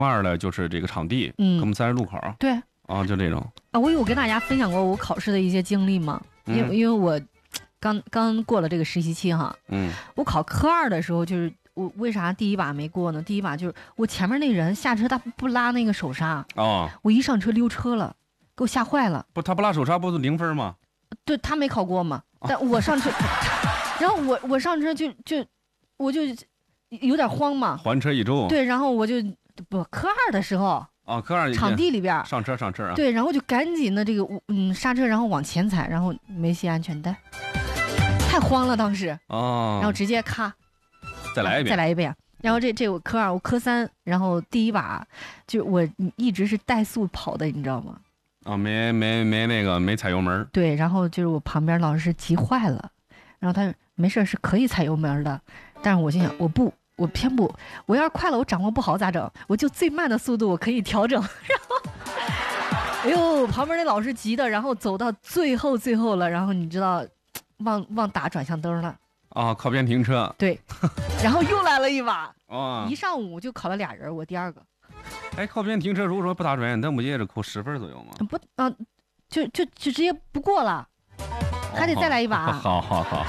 2的就是这个场地，科目3是路口。 对啊，就这种啊。我有跟大家分享过我考试的一些经历吗？因为我刚过了这个实习期哈。我考科2的时候，就是我为啥第一把没过呢？第一把就是我前面那人下车他不拉那个手刹我一上车溜车了，给我吓坏了。 不，他不拉手刹不是0分吗？ 对，他没考过嘛，但我上车，然后我上车我就有点慌嘛， 还车一周。 对，然后我就科2的时候科2 场地里边上车啊。 对，然后就赶紧的这个刹车，然后往前踩，然后没系安全带，太慌了当时然后直接咔再来一遍。 然后这我科2，我科3，然后第一把就我一直是怠速跑的，你知道吗？没踩油门。 对，然后就是我旁边老师急坏了，然后他没事是可以踩油门的，但是我心想我偏不，我要是快了我掌握不好咋整？我就最慢的速度我可以调整。然后，哎呦，旁边那老师急的，然后走到最后了，然后你知道，忘打转向灯了。 靠边停车。 对，然后又来了一把。一上午就考了俩人，我第2个。 靠边停车如果说不打转向灯，不也是扣10分左右吗？ 不就直接不过了，还得再来一把。 好，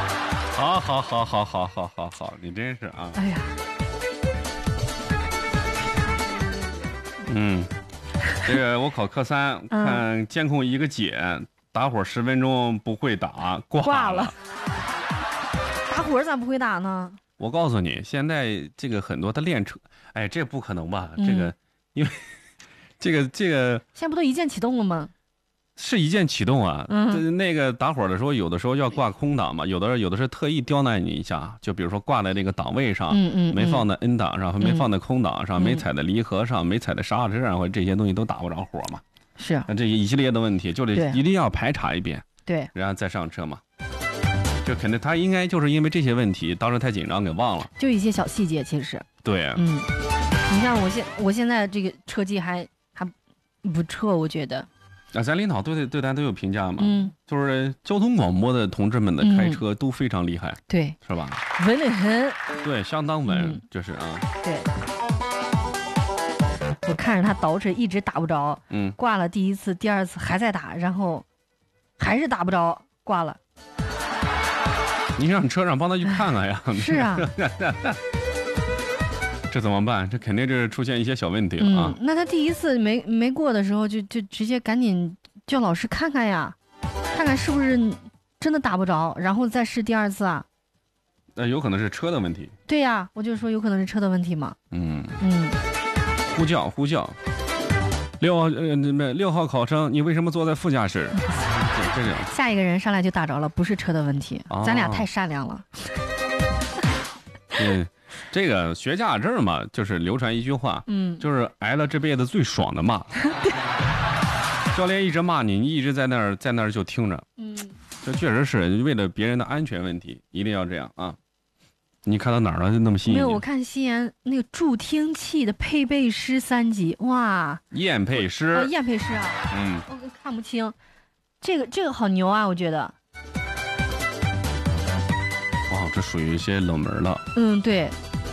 你真是啊！ 哎呀， 这个我考科3，看监控一个姐打火10分钟不会打，挂了。 打火咋不会打呢？ 我告诉你，现在这个很多的练车，这不可能吧？这个因为这个现在不都一键启动了吗？ 是一键启动啊。那个打火的时候，有的时候要挂空档嘛，有的是特意刁难你一下，就比如说挂在那个档位上，没放在 N 档上，没放在空档上，没踩在离合上，没踩在刹车上，或者这些东西都打不着火嘛。 是这一系列的问题，就得一定要排查一遍， 对， 然后再上车嘛。就肯定他应该就是因为这些问题，当时太紧张给忘了， 就一些小细节，其实对。 你像我现在这个车技还不错，我觉得。 咱领导对咱都有评价嘛，就是交通广播的同志们的开车都非常厉害， 对， 是吧？ 稳得很， 对，相当稳，就是对。我看着他倒饬一直打不着，挂了第1次、第2次还在打，然后还是打不着，挂了。 你让车上帮他去看看呀。 是啊。 这怎么办？这肯定是出现一些小问题了啊。 那他第1次没过的时候，就直接赶紧叫老师看看呀，看看是不是真的打不着，然后再试第2次啊。 那有可能是车的问题。 对呀，我就说有可能是车的问题嘛。 呼叫，6号考生，你为什么坐在副驾驶？ 下一个人上来就打着了，不是车的问题，咱俩太善良了。 这个学驾证嘛，就是流传一句话，就是挨了这辈子最爽的骂。教练一直骂你，你一直在那儿就听着，这确实是为了别人的安全问题，一定要这样啊。你看到哪儿了？就那么吸引你？ 没有，我看西安那个助听器的配备师3级，哇！ 验配师， 验配师啊，我看不清，这个好牛啊，我觉得。 这属于一些冷门了。 对。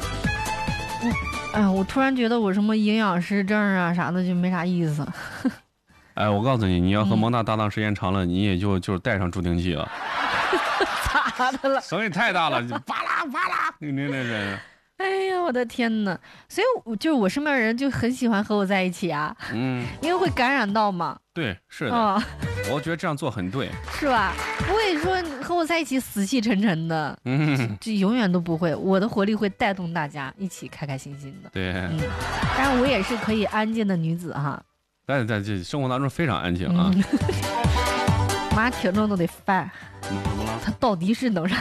我突然觉得我什么营养师证啊啥的就没啥意思。 我告诉你，你要和蒙大搭档时间长了，你也就是带上助听器了。 咋的了？ 声音太大了，就啪啦啪啦，那是。 哎呀，我的天哪！所以我身边人就很喜欢和我在一起啊，因为会感染到嘛。 对，是的。我觉得这样做很对， 是吧？不会说和我在一起死气沉沉的，这永远都不会。我的活力会带动大家一起开开心心的。 对， 当然我也是可以安静的女子哈。 但是在这生活当中非常安静啊。 妈听众都得烦。 怎么了？ 他到底是能啥？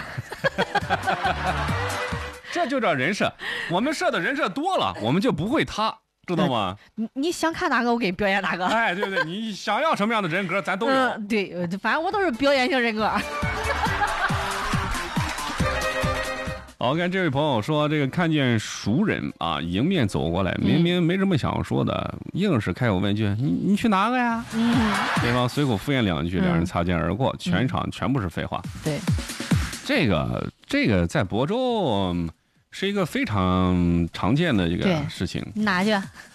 这就叫人设，我们设的人设多了，我们就不会塌，知道吗？ 你想看哪个，我给你表演哪个。 对，你想要什么样的人格，咱都有。 对，反正我都是表演型人格。 好，看这位朋友说，这个看见熟人啊迎面走过来，明明没什么想说的，硬是开口问句：“你去哪个呀？”对方随口敷衍2句，2人擦肩而过，全场全部是废话。 对， 这个在亳州是一个非常常见的一个事情。 拿去。